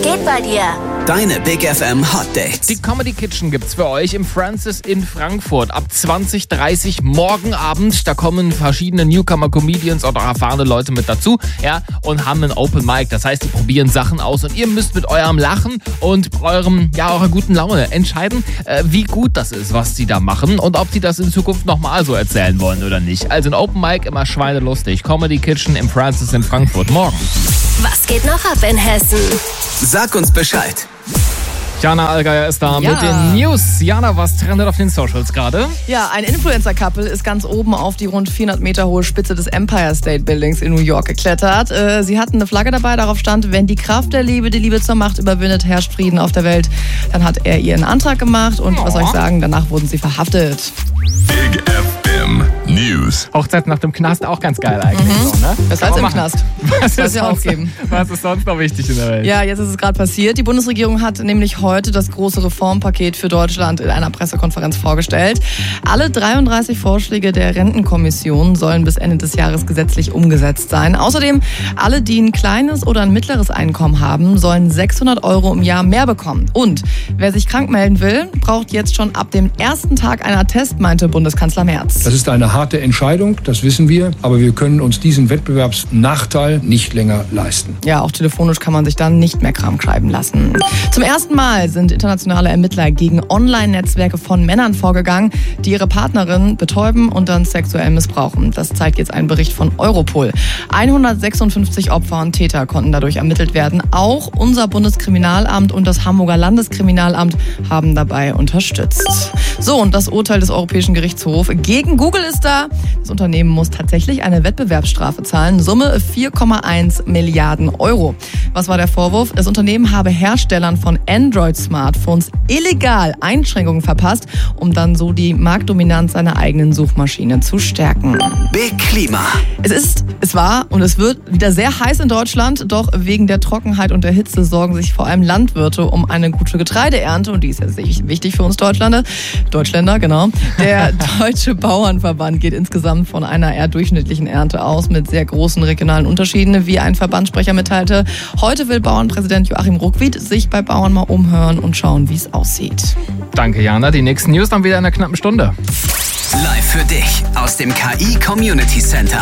geht bei dir? Deine Big FM Hot Dates. Die Comedy Kitchen gibt's für euch im Francis in Frankfurt ab 20:30 morgen Abend. Da kommen verschiedene Newcomer-Comedians oder erfahrene Leute mit dazu, ja, und haben einen Open Mic. Das heißt, die probieren Sachen aus und ihr müsst mit eurem Lachen und eurer guten Laune entscheiden, wie gut das ist, was die da machen und ob die das in Zukunft nochmal so erzählen wollen oder nicht. Also ein Open Mic immer schweinelustig. Comedy Kitchen im Francis in Frankfurt morgen. Was geht noch ab in Hessen? Sag uns Bescheid. Jana Allgeier ist da mit den News. Jana, was trendet auf den Socials gerade? Ja, ein Influencer-Couple ist ganz oben auf die rund 400 Meter hohe Spitze des Empire State Buildings in New York geklettert. Sie hatten eine Flagge dabei, darauf stand, wenn die Kraft der Liebe die Liebe zur Macht überwindet, herrscht Frieden auf der Welt. Dann hat er ihren Antrag gemacht und was soll ich sagen, danach wurden sie verhaftet. Big FM News. Hochzeit nach dem Knast auch ganz geil eigentlich. So, ne? Besser als im Knast. Was ist sonst noch wichtig in der Welt? Ja, jetzt ist es gerade passiert. Die Bundesregierung hat nämlich heute das große Reformpaket für Deutschland in einer Pressekonferenz vorgestellt. Alle 33 Vorschläge der Rentenkommission sollen bis Ende des Jahres gesetzlich umgesetzt sein. Außerdem, alle, die ein kleines oder ein mittleres Einkommen haben, sollen 600 € im Jahr mehr bekommen. Und wer sich krank melden will, braucht jetzt schon ab dem ersten Tag einen Attest, meinte Bundeskanzler Merz. Das ist eine harte Entscheidung, das wissen wir, aber wir können uns diesen Wettbewerbsnachteil nicht länger leisten. Ja, auch telefonisch kann man sich dann nicht mehr krank schreiben lassen. Zum ersten Mal sind internationale Ermittler gegen Online-Netzwerke von Männern vorgegangen, die ihre Partnerin betäuben und dann sexuell missbrauchen. Das zeigt jetzt ein Bericht von Europol. 156 Opfer und Täter konnten dadurch ermittelt werden. Auch unser Bundeskriminalamt und das Hamburger Landeskriminalamt haben dabei unterstützt. So, und das Urteil des Europäischen Gerichtshofs gegen Google ist da. Das Unternehmen muss tatsächlich eine Wettbewerbsstrafe zahlen. Summe 4,1 Milliarden €. Was war der Vorwurf? Das Unternehmen habe Herstellern von Android-Smartphones illegal Einschränkungen verpasst, um dann so die Marktdominanz seiner eigenen Suchmaschine zu stärken. Big Klima. Es war und es wird wieder sehr heiß in Deutschland, doch wegen der Trockenheit und der Hitze sorgen sich vor allem Landwirte um eine gute Getreideernte und die ist ja wichtig für uns Deutschländer, genau. Der Deutsche Bauernverband geht insgesamt von einer eher durchschnittlichen Ernte aus mit sehr großen regionalen Unterschieden, wie ein Verbandssprecher mitteilte. Heute will Bauernpräsident Joachim Ruckwied sich bei Bauern mal umhören und schauen, wie es aussieht. Danke, Jana. Die nächsten News dann wieder in einer knappen Stunde. Live für dich aus dem KI Community Center.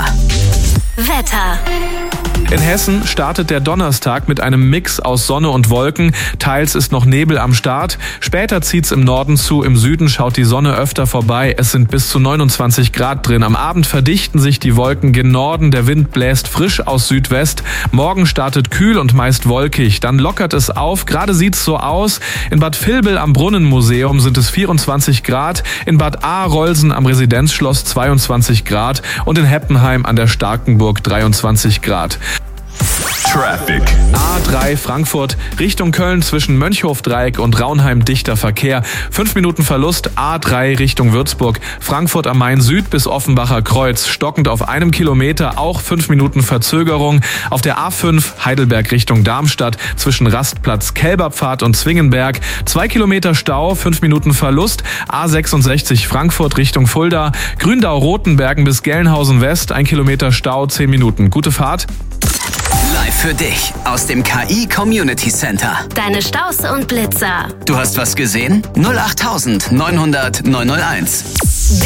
Wetter. In Hessen startet der Donnerstag mit einem Mix aus Sonne und Wolken. Teils ist noch Nebel am Start. Später zieht's im Norden zu. Im Süden schaut die Sonne öfter vorbei. Es sind bis zu 29 Grad drin. Am Abend verdichten sich die Wolken gen Norden. Der Wind bläst frisch aus Südwest. Morgen startet kühl und meist wolkig. Dann lockert es auf. Gerade sieht's so aus. In Bad Vilbel am Brunnenmuseum sind es 24 Grad. In Bad Arolsen am Residenzschloss 22 Grad. Und in Heppenheim an der Starkenburg 23 Grad. Traffic. A3 Frankfurt Richtung Köln zwischen Mönchhofdreieck und Raunheim dichter Verkehr. 5 Minuten Verlust. A3 Richtung Würzburg. Frankfurt am Main Süd bis Offenbacher Kreuz. Stockend auf 1 Kilometer. Auch 5 Minuten Verzögerung. Auf der A5 Heidelberg Richtung Darmstadt zwischen Rastplatz Kälberpfad und Zwingenberg. 2 Kilometer Stau. 5 Minuten Verlust. A66 Frankfurt Richtung Fulda. Gründau-Rotenbergen bis Gelnhausen West. 1 Kilometer Stau. 10 Minuten. Gute Fahrt. Live für dich aus dem KI Community Center. Deine Staus und Blitzer. Du hast was gesehen? 08900 901.